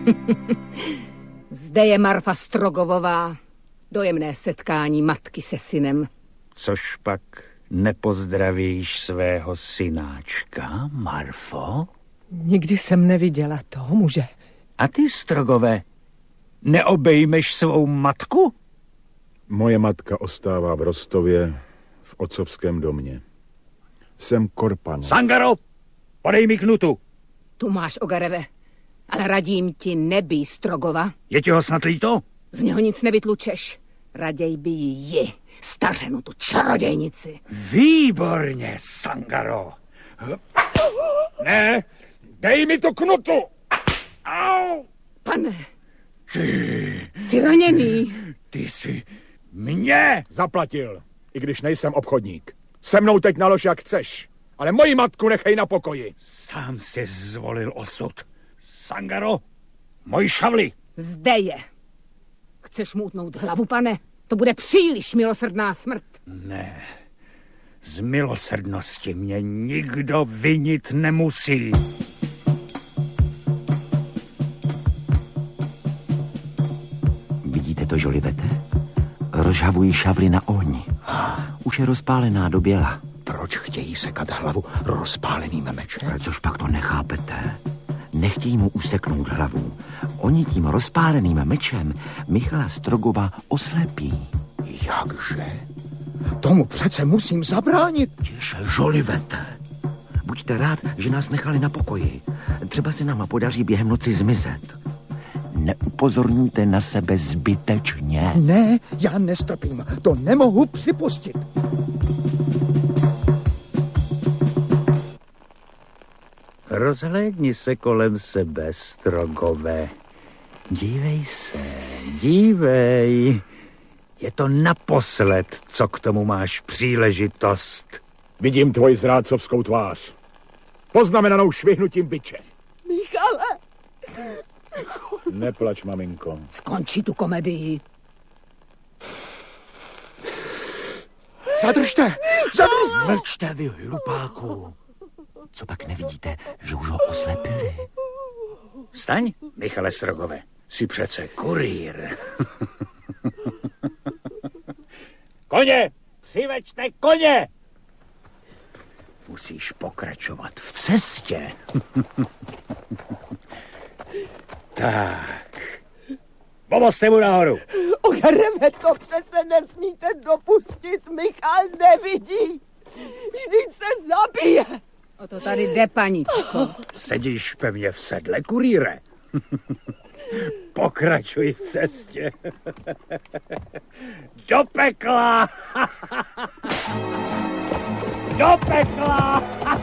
Zde je Marfa Strogovová. Dojemné setkání matky se synem. Což pak nepozdravíš svého synáčka, Marfo? Nikdy jsem neviděla toho muže. A ty, Strogové, neobejmeš svou matku? Moje matka ostává v Rostově v otcovském domě. Jsem Korpan. Sangaro, podej mi knutu. Tu máš, Ogareve, ale radím ti, nebij Strogova. Je ti ho snad líto? Z něho nic nevytlučeš. Raději by ji, stařenu tu čarodějnici. Výborně, Sangaro. Ne, dej mi tu knutu. Au! Pane, Ty jsi raněný. Ty jsi mě Zaplatil, i když nejsem obchodník. Se mnou teď nalož jak chceš, ale moji matku nechej na pokoji. sám si zvolil osud. Sangaro, moji šavli. Zde je. Chceš mu utnout hlavu, pane? To bude příliš milosrdná smrt. Ne, z milosrdnosti mě nikdo vinit nemusí. Vidíte to, Žolivete? Rozžhavují šavli na ohni. Už je rozpálená do běla. Proč chtějí sekat hlavu rozpáleným mečem? Což pak to nechápete? Nechtějí mu useknout hlavu. Oni tím rozpáleným mečem Michala Strogova oslepí. Jakže? Tomu přece musím zabránit. Tiše, Žolivete. Buďte rád, že nás nechali na pokoji. Třeba se nám podaří během noci zmizet. Neupozorňujte na sebe zbytečně. Ne, já nestrpím. To nemohu připustit. Rozhlédni se kolem sebe, Strogové. Dívej se, dívej. Je to naposled, co k tomu máš příležitost. Vidím tvoji zrádcovskou tvář. Poznamenanou švihnutím biče. Michale! Neplač, maminko. Skončí tu komedii. Zadržte! Zadržte! Mlčte, vy hlupáku. Co pak nevidíte, že už ho oslepili? Staň, Michale Strogové. Jsi přece kurýr. Koně! Přiveďte koně! Musíš pokračovat v cestě. Tak. Pomozte mu nahoru. Ogareve, to přece nesmíte dopustit. Michal nevidí. Vždyť se zabije. O to tady jde, paničko. Sedíš pevně v sedle, kurýre. Pokračuj v cestě. Do pekla! Do pekla!